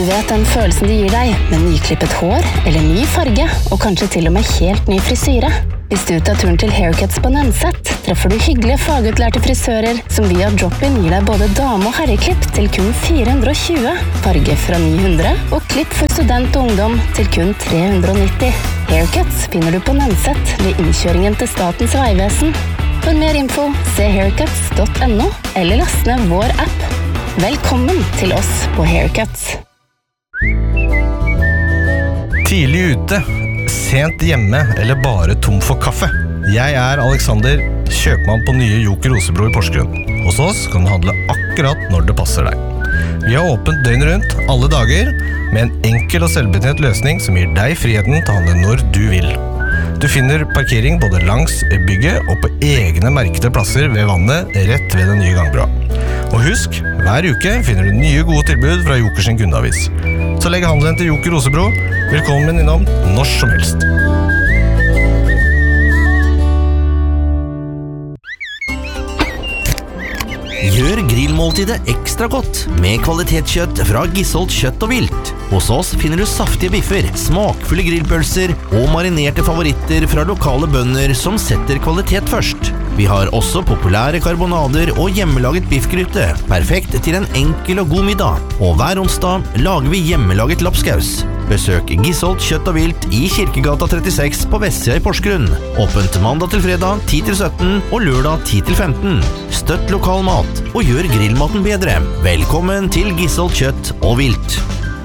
vet den følelsen de gir deg, med nyklippet hår eller ny farge, og kanskje til og med helt ny frisyre. Hvis du tar turen til Haircuts på Nønset, treffer du hyggelige fagutlærte frisører som via drop-in gir deg både dame- og herreklipp til kun 420, farge fra 900 og klipp for student og ungdom til kun 390. Haircuts finner du på Nønset ved innkjøringen til Statens Vegvesen. For mer info, se haircuts.no eller last ned vår app. Velkommen til oss på Haircuts. Tidlig ute, sent hjemme eller bare tom for kaffe. Jeg Alexander, kjøpmann på nye Joker Rosebro i Porsgrunn. Hos oss kan du handle akkurat når det passer deg. Vi har åpent døgnet rundt, alle dager, med en enkel og selvbetjent løsning som gir deg friheten til å handle når du vil. Du finner parkering både langs bygget og på egne merkede plasser ved vannet rett ved den nye gangbroa. Og husk, hver uke finner du nye gode tilbud fra Joker sin kundeavis. Så legg handelen til Joker Rosebro. Velkommen innom når som helst. Gjør grillmåltidet ekstra godt med kvalitetskjøtt fra Gisholt Kjøtt og Vilt. Hos oss finner du saftige biffer, smakfulle grillpølser og marinerte favoritter fra lokale bønder som setter kvalitet først. Vi har også populære karbonader og hjemmelaget biffgryte, perfekt til en enkel og god middag. Og hver onsdag lager vi hjemmelaget lapskaus. Besøk Gisholt Kjøtt og Vilt i Kirkegata 36 på Vestsida i Porsgrunn. Åpent mandag til fredag 10-17 og lørdag 10-15. Støtt lokal mat og gjør grillmaten bedre. Velkommen til Gisholt Kjøtt og Vilt.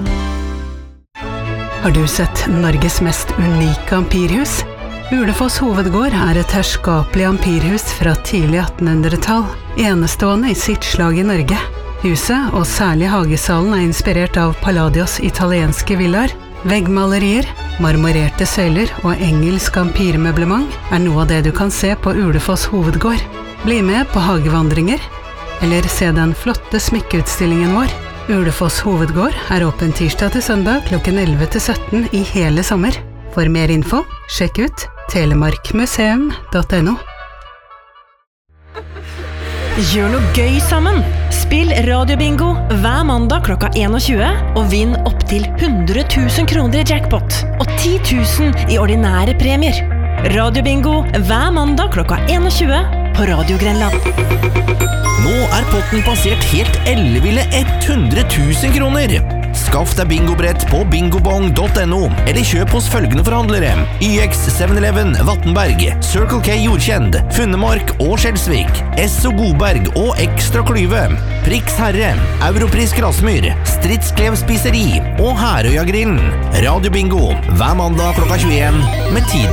Har du sett Norges mest unike ampirhus? Ulefoss hovedgård et herskapelig ampirhus fra tidlig 1800-tall, enestående i sitt slag i Norge. Huset, og særlig hagesalen, inspirert av Palladios italienske villaer. Veggmalerier, marmorerte søyler og engelsk ampirmøblement noe av det du kan se på Ulefoss hovedgård. Bli med på hagevandringer, eller se den flotte smykkeutstillingen vår. Ulefoss hovedgård åpen tirsdag til søndag klokken 11-17 i hele sommer. For mer info, sjekk ut telemarkmuseum.no. Gjør noe gøy sammen! Spill radiobingo hver mandag klokka 21 og vinn opp til 100 000 kroner i jackpot og 10 000 i ordinære premier. Radiobingo hver mandag klokka 21 på Radio Grenland. Nå potten passert helt elleville 100 000 kroner. Skaff deg bingobrett på bingobong.no, eller kjøp hos følgende forhandlere: YX 7-Eleven, Vattenberg, Circle K Jordkjend, Funnemark og Skjelsvik, Esso Godberg og Ekstra Klyve, Prix Herre, Europris Grasmyr, Stridsklev Spiseri og Herøya Grillen. Radio Bingo hver mandag klokka 21 med tid